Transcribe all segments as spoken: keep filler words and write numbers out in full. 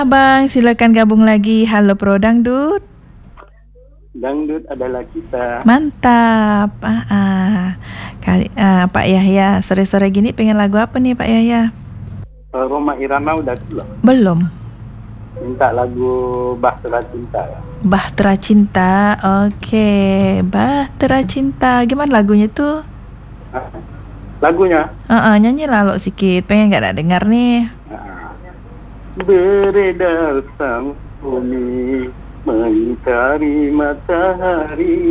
Abang, silakan gabung lagi. Halo Pro Dangdut. Dangdut adalah kita. Mantap. Ah, ah. Kali, ah, Pak Yahya, sore-sore gini pengen lagu apa nih Pak Yahya? Uh, Roma Irama udah belum? Belum. Minta lagu Bahtera Cinta. Bahtera Cinta. Oke, Bahtera Cinta. Gimana lagunya tuh? Uh, lagunya? Uh, uh, nyanyilah lo sikit. Pengen gak nak dengar nih. Uh, beredar sang bumi mengitari matahari,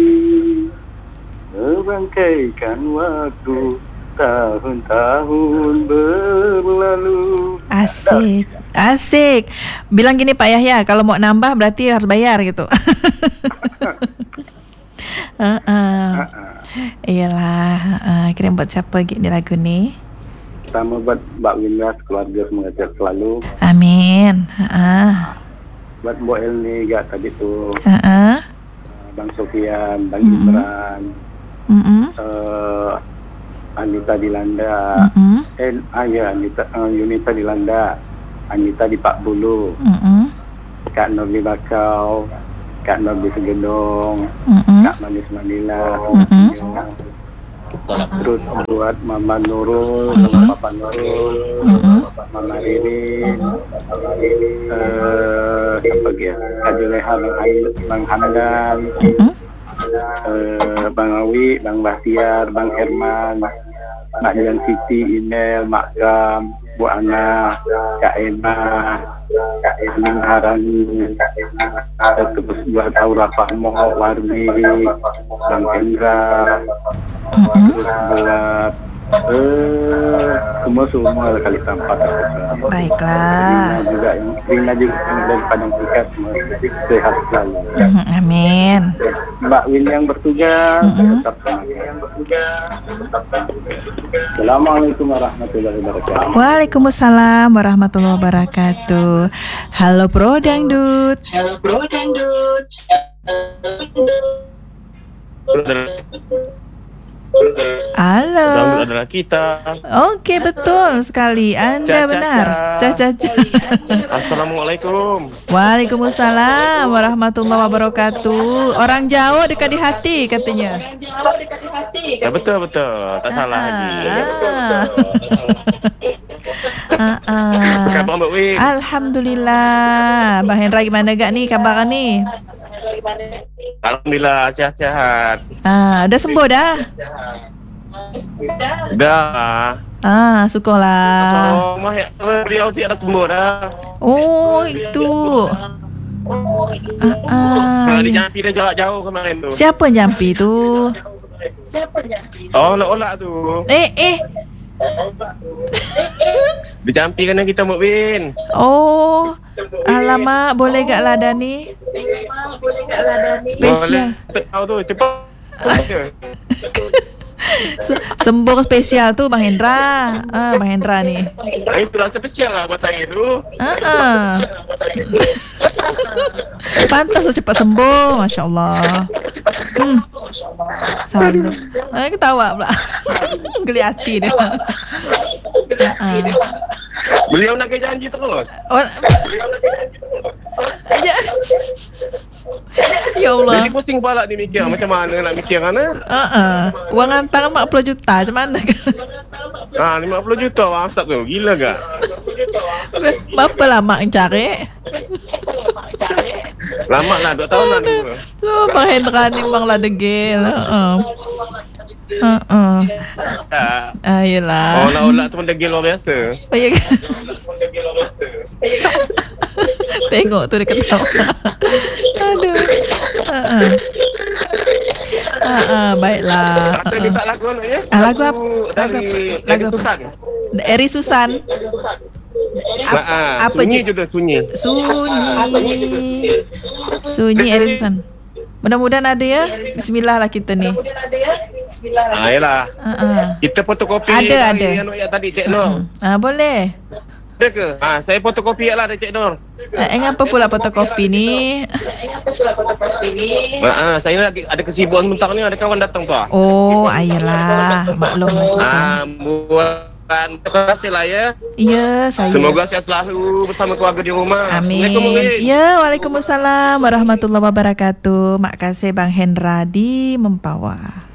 merangkaikan waktu tahun-tahun berlalu. Asik, asik. Bilang gini Pak Yahya, kalau mau nambah berarti harus bayar gitu. uh, uh. Uh-uh. Iyalah, uh, kirim buat siapa gini lagu nih? Sama buat Mbak Winda, keluarga semoga selalu. Amin. Uh-uh. Buat Mbak Elni gak tadi tuh. Uh-uh. Bang Sofian, Bang Mm-mm. Imran, Mm-mm. uh, Anita Dilanda, Mm-mm. eh, ah ya Anita, uh, Yunita Dilanda, Anita di Pak Bulu, Mm-mm. Kak Nur di Bakau, Kak Nur di Segedong, Mm-mm. Kak Manis Manila, Mm-mm. terus buat Mama Nurul, Mm-mm. Papa Nurul, Mm-mm. Mama Ririn, uh, siapa lagi ya? Kak Juleha, Bang Ail, Bang Hamdan, Mm-mm. uh, Bang Awi, Bang Bahtiar, Bang Herman, Mak Dian Siti, Email, Mak Gam, Bu Ana, Kak Ena, Kak Emin Harani, terus buat Aura Fahmo, Warmi, Bang Hendra, terus buat eh semua semua kali tanpa terkesan. Baiklah. Rina juga yang Rina juga yang dari Padang Sikat, semua sehat selalu. Mm, amin. Mbak Win yang bertugas, Mm-mm. tetap semangat. Yang bertugas, tetap semangat. Assalamualaikum warahmatullahi wabarakatuh. Waalaikumsalam warahmatullahi wabarakatuh. Halo Pro Dangdut. Halo Bro Dangdut. Halo. Dangdut adalah kita. Oke, betul sekali. Anda Ca-ca-ca. benar. Caca-caca. Assalamualaikum. Waalaikumsalam warahmatullahi wabarakatuh. Orang Jawa dekat di hati katanya. Jawab dekat di hati. Ya betul betul. Tak salah lagi. Ah, ah. Apa khabar Mbak Win? Alhamdulillah. Bang Hendra gimana gak nih kabar ni? Alhamdulillah sihat-sihat. Ah, dah sembuh dah. Dah. Ah, syukurlah. So, mah ya, beliau tidak sembuh dah. Oh, itu. Ah, ah. Kalau di Jampi dia jarak jauh kemarin tu. Siapa Jampi tu? Oh, olak-olak tu. Eh, eh. Di Jampi kan kita Mbak Win. Oh, alamak, boleh gak ladani? Spesial. Boleh. Tak tahu tu, cepat. Se- Sembur spesial tu Bang Hendra. Ah, Bang Hendra ni. Ah, itulah spesial lah buat saya tu. Ah, ah. Pantas so cepat sembuh, Masya Allah. Hmm. Salut. Ah, ketawa pula. Geli hati dia. Ah, ah. Beliau nak ke janji terus. Oh, aja. Ya Allah. Jadi pusing kepala ni mikir macam mana nak mikir kan eh? Ah, ah. Wang hantar empat puluh juta macam mana kan? Ah, lima puluh juta WhatsApp tu. Gila gak? Berapa lama cari? Lama lah, dua tahun lah dulu. Tu Bang Hendra ni memang lah degil. Ha. Ha. Ha. Tak. Ah, yelah. Oh, olak-olak tu pun degil luar biasa. Oh, ya kan? Tengok tu dia ketawa. Aduh. Ha. Ha. Ha. Ha. Baiklah. Kata dia tak lagu nak ya? Ah, lagu apa? Lagu Dari apa? Lagu Eri apa? Susan. Eri Susan. Ah, ah, apa sunyi je? je tu, sunyi. Sunyi. Sunyi Eri Susan. Mudah-mudahan ada ya. Bismillah lah kita ni. Ah, yalah. Ha. Ha. Kita fotokopi Ada, dari ada. anu yang tadi Cik Nur. Ah, boleh. Ada ke? Ah, saya fotokopi lah dari Cik Nur. Eh, apa pula fotokopi ni? Ah, ah, saya lagi ada kesibukan sebentar ni, ada kawan datang tu ah. Oh, ayolah, maklum lah kita. Ah, buat Dan terima kasih lah ya. Ya, saya. Semoga sehat selalu bersama keluarga di rumah. Amin. Assalamualaikum, Umi. Ya, Waalaikumsalam warahmatullahi wabarakatuh. Mak kasih Bang Hendra di Mempawah.